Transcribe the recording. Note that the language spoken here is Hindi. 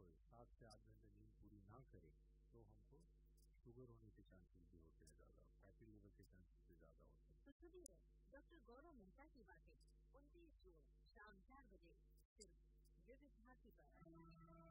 सोए, 7 से 8 घंटे नींद पूरी ना करें तो हमको शुगर होने के चांसेस भी होते हैं ज़्यादा, फैटी लिवर के चांसेस भी ज़्यादा होते हैं। तो सुनिए डॉक्टर गौरव मेहता की बातें 29 जून शाम 4 बजे सिर्फ विविध भारती पर।